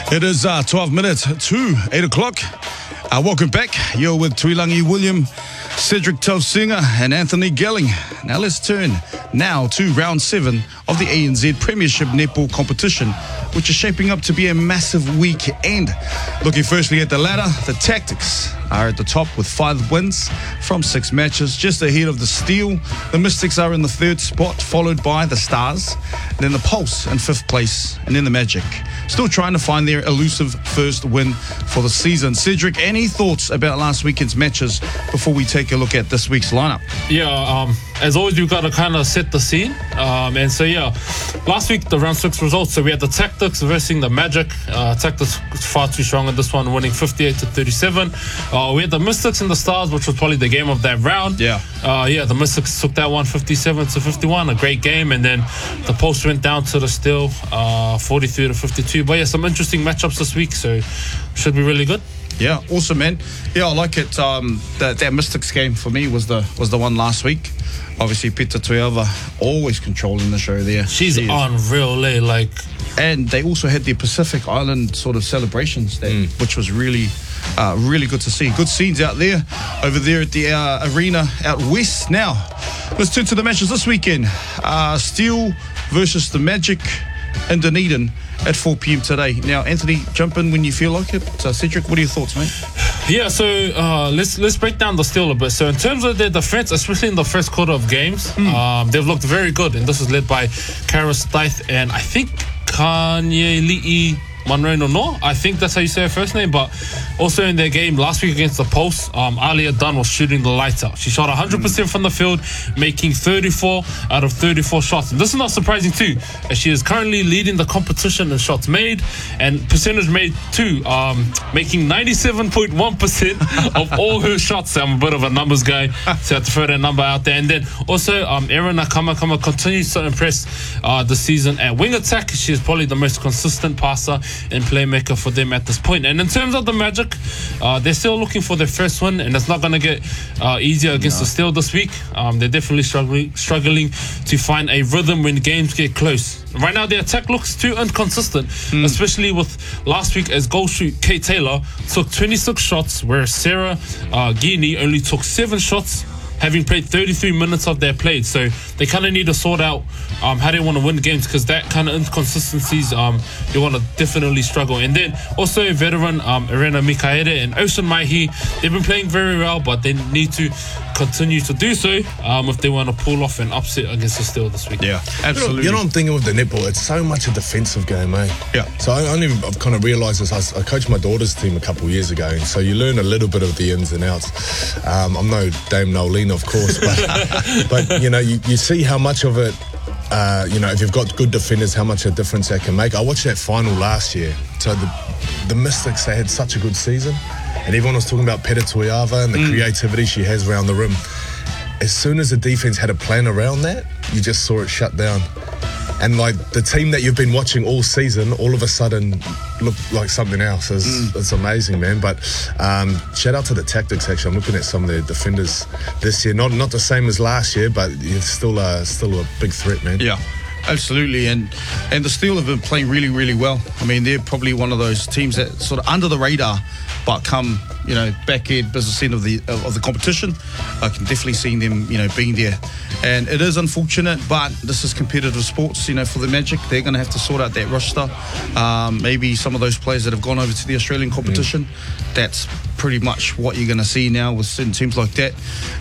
It is 12 minutes to 8 o'clock. Welcome back. You're with Tuilangi William, Cedric Tausinga and Anthony Gelling. Now let's turn now to round 7 of the ANZ Premiership Netball competition, which is shaping up to be a massive weekend. Looking firstly at the ladder, the Tactics are at the top with 5 wins from 6 matches, just ahead of the Steel. The Mystics are in the 3rd spot, followed by the Stars, then the Pulse in 5th place, and then the Magic, still trying to find their elusive first win for the season. Cedric, any thoughts about last weekend's matches before we take a look at this week's lineup? Yeah, as always, we've got to kind of set the scene. And so, last week, the round 6 results. So we had the Tactics versus the Magic. Tactics far too strong in this one, winning 58-37. We had the Mystics and the Stars, which was probably the game of that round. The Mystics took that one 57-51, a great game. And then the Pulse went down to the Steel, 43-52. But yeah, some interesting matchups this week, so should be really good. Yeah, awesome, man. Yeah, I like it. That Mystics game for me was the one last week. Obviously, Peta Tuiava always controlling the show there. She's unreal, eh? And they also had their Pacific Island sort of celebrations, which was really good to see. Good scenes out there, over there at the arena out west. Now, let's turn to the matches this weekend. Steel versus the Magic in Dunedin at 4 p.m. today. Now, Anthony, jump in when you feel like it. Cedric, what are your thoughts, mate? Yeah, so let's break down the Steel a bit. So in terms of their defense, especially in the first quarter of games, they've looked very good, and this was led by Kara Stith and I think Kanye Li'i Monroe Nono. I think that's how you say her first name. But also in their game last week against the Pulse, Alia Dunn was shooting the lights out. She shot 100% from the field, making 34 out of 34 shots. And this is not surprising too, as she is currently leading the competition in shots made and percentage made too, making 97.1% of all her shots. I'm a bit of a numbers guy, so I have to throw that number out there. And then also Erin Nakama continues to impress this season at wing attack. She is probably the most consistent passer and playmaker for them at this point. And in terms of the Magic, they're still looking for their first win, and it's not going to get easier against the Steel this week. They're definitely struggling to find a rhythm when games get close. Right now, their attack looks too inconsistent, especially with last week as goal shoot Kate Taylor took 26 shots, whereas Sarah Guinea only took 7 shots, having played 33 minutes of their play. So they kind of need to sort out how they want to win games, because that kind of inconsistencies they want to definitely struggle. And then also veteran Irena Mikaere and Ocean Maihi, they've been playing very well, but they need to continue to do so if they want to pull off an upset against the Steel this week. Yeah, absolutely. You know what I'm thinking with the netball? It's so much a defensive game, eh? Yeah. So I've kind of realised this. I coached my daughter's team a couple of years ago, and so you learn a little bit of the ins and outs. I'm no Dame Nolene, of course, but you know, you see how much of it, if you've got good defenders, how much a difference that can make. I watched that final last year. So the Mystics, they had such a good season, and everyone was talking about Peta Tuiava and the creativity she has around the rim. As soon as the defense had a plan around that, you just saw it shut down. And like the team that you've been watching all season, all of a sudden looked like something else. It's amazing, man. But shout out to the Tactics. Actually, I'm looking at some of their defenders this year. Not the same as last year, but it's still a big threat, man. Yeah. Absolutely, and the Steel have been playing really, really well. I mean, they're probably one of those teams that sort of under the radar, but come back end business end of the competition, I can definitely see them being there. And it is unfortunate, but this is competitive sports. For the Magic, they're going to have to sort out that roster. Maybe some of those players that have gone over to the Australian competition. That's pretty much what you're going to see now with certain teams like that.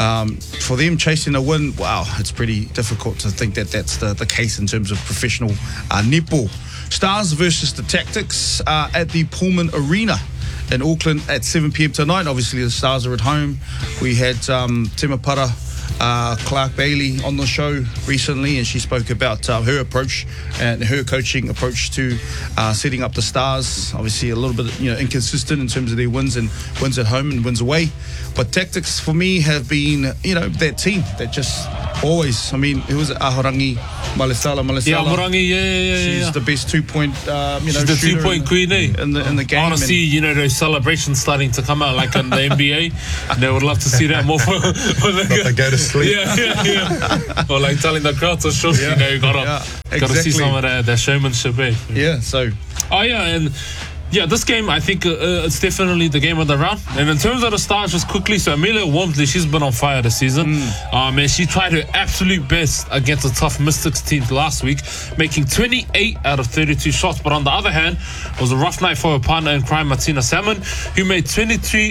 For them chasing a win, wow, it's pretty difficult to think that that's the case in terms of professional netball. Stars versus the Tactics at the Pullman Arena in Auckland at 7 p.m. tonight. Obviously, the Stars are at home. We had Temapara Clark Bailey on the show recently, and she spoke about her approach and her coaching approach to setting up the Stars. Obviously, a little bit inconsistent in terms of their wins at home and wins away. But Tactics, for me, have been that team that just always. I mean, who was it? Ahorangi Malesala. Yeah, Ahorangi. Yeah. She's the best 2-point. She's the 2-point queen, eh? In the game. I want to see those celebrations starting to come out like in the NBA. And I would love to see that more for they go to sleep. Yeah. Or like telling the crowd to shush. You gotta see some of that showmanship, eh? Yeah. So. Oh yeah, and Yeah, this game, I think it's definitely the game of the round. And in terms of the stars, just quickly, so Amelia Wormsley, she's been on fire this season. And she tried her absolute best against a tough Mystics team last week, making 28 out of 32 shots. But on the other hand, it was a rough night for her partner in crime, Martina Salmon, who made 22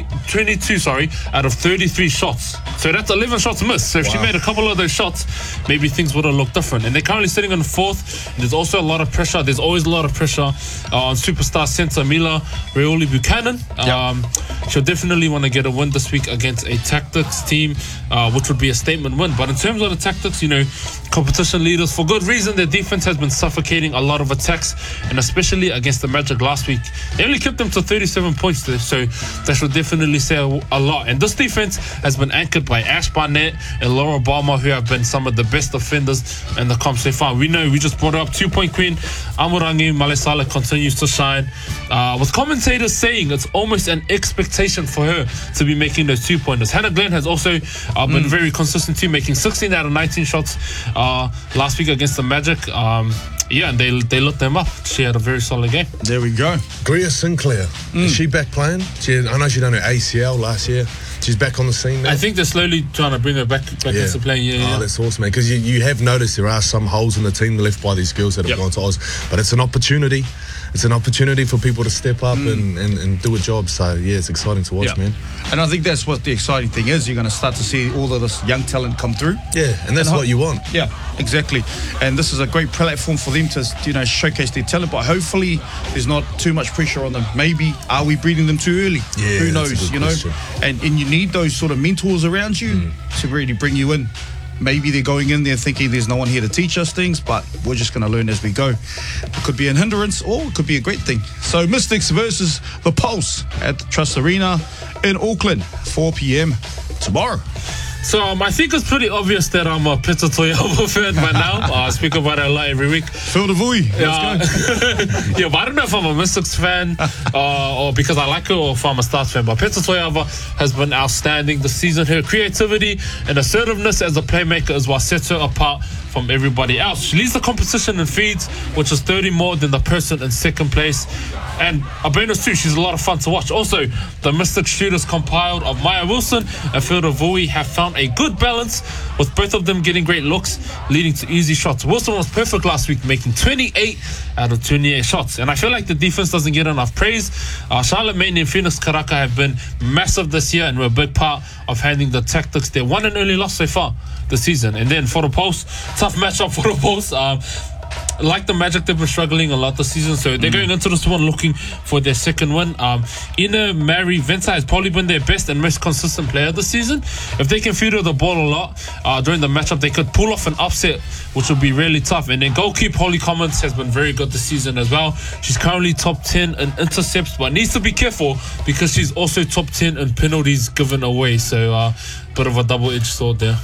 out of 33 shots. So that's 11 shots missed. So if she made a couple of those shots, maybe things would have looked different. And they're currently sitting on fourth. And there's also a lot of pressure. There's always a lot of pressure on superstar centre Mila Rioli Buchanan. She'll definitely want to get a win this week against a Tactics team, which would be a statement win. But in terms of the Tactics, competition leaders, for good reason, their defense has been suffocating a lot of attacks, and especially against the Magic last week. They only kept them to 37 points there, so that should definitely say a lot. And this defense has been anchored by Ash Barnett and Laura Balmer, who have been some of the best offenders in the comp so far. We know, we just brought her up, 2-point queen Amurangi Malesala continues to shine, with commentators saying it's almost an expectation for her to be making those 2-pointers. Hannah Glenn has also been very consistent too, making 16 out of 19 shots last week against the Magic. And they lit them up. She had a very solid game. There we go. Greer Sinclair, is she back playing? I know she done her ACL last year. She's back on the scene now. I think they're slowly trying to bring her back into playing. Oh, that's awesome, man. Because you have noticed there are some holes in the team left by these girls that have gone to Oz. But it's an opportunity. It's an opportunity for people to step up and do a job. So, it's exciting to watch, man. And I think that's what the exciting thing is. You're going to start to see all of this young talent come through. Yeah, and that's what you want. Yeah, exactly. And this is a great platform for them to, showcase their talent. But hopefully there's not too much pressure on them. Maybe, are we breeding them too early? Yeah, who knows, question. And you need those sort of mentors around you to really bring you in. Maybe they're going in there thinking there's no one here to teach us things, but we're just going to learn as we go. It could be a hindrance or it could be a great thing. So Mystics versus the Pulse at the Trust Arena in Auckland, 4 p.m. tomorrow. So I think it's pretty obvious that I'm a Pita Toiava fan by now. I speak about it a lot every week. Phil Devouy, let's go. But I don't know if I'm a Mystics fan or because I like her, or if I'm a Stars fan. But Pita Toiava has been outstanding this season. Her creativity and assertiveness as a playmaker is what sets her apart from everybody else. She leads the competition in feeds, which is 30 more than the person in second place. And a bonus too, she's a lot of fun to watch. Also, the Mystic shooters compiled of Maya Wilson and Phil Devouy have found a good balance, with both of them getting great looks, leading to easy shots. Wilson was perfect last week, making 28 out of 28 shots. And I feel like the defense doesn't get enough praise. Charlotte Main and Phoenix Karaka have been massive this year and were a big part of handling the Tactics their one and only loss so far this season. And then for the Pulse, tough matchup for the Pulse. Like the Magic, they've been struggling a lot this season, so they're going into this one looking for their second win. Ina Mary Venta has probably been their best and most consistent player this season. If they can feed her the ball a lot during the matchup, they could pull off an upset, which would be really tough. And then goalkeeper Holly Commons has been very good this season as well. She's currently top 10 in intercepts, but needs to be careful because she's also top 10 in penalties given away. So bit of a double-edged sword there.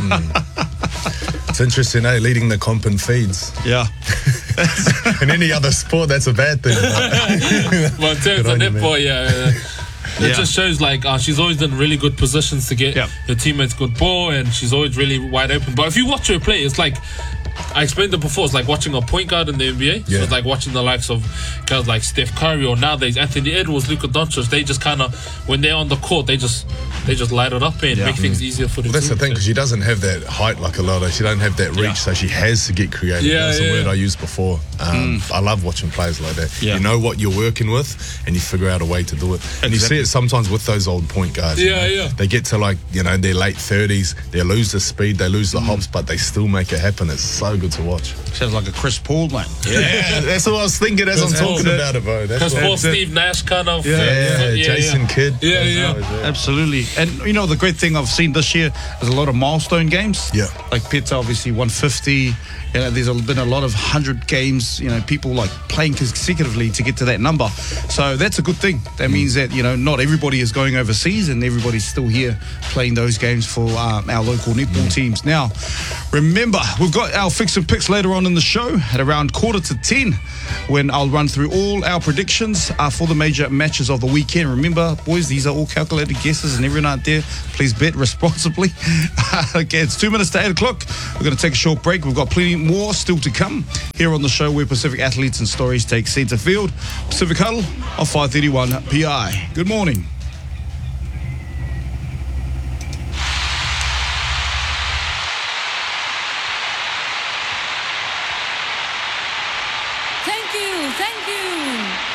It's interesting, leading the comp in feeds. Yeah. In any other sport, that's a bad thing. But in terms of netball, it just shows she's always in really good positions to get her teammates good ball, and she's always really wide open. But if you watch her play, it's like, I explained it before, it's like watching a point guard in the NBA. So it's like watching the likes of guys like Steph Curry, or nowadays Anthony Edwards, Luka Doncic. They just kind of, when they're on the court, they just light it up and make things easier for the team. That's the thing, because she doesn't have that height like a lot of. She don't have that reach, so she has to get creative. That's the word I used before. I love watching players like that. You know what you're working with, and you figure out a way to do it. And you see it sometimes with those old point guards. They get to their late 30s, they lose the speed, they lose the hops, but they still make it happen. It's so good to watch. Sounds like a Chris Paul, mate. Yeah, that's what I was thinking as I'm talking about it, bro. Chris Paul, Steve Nash kind of. Jason Kidd. Absolutely. And the great thing I've seen this year is a lot of milestone games. Like Peta, obviously 150. There's been a lot of 100 games, people playing consecutively to get to that number. So that's a good thing. That means that, not everybody is going overseas and everybody's still here playing those games for our local netball teams. Now, remember, we've got our Fix and Picks later on in the show at around 9:45, when I'll run through all our predictions for the major matches of the weekend. Remember, boys, these are all calculated guesses, and everyone out there, please bet responsibly. Okay, it's 2 minutes to 8 o'clock. We're going to take a short break. We've got plenty more still to come here on the show where Pacific athletes and stories take centre field. Pacific Huddle of 531 PI. Good morning.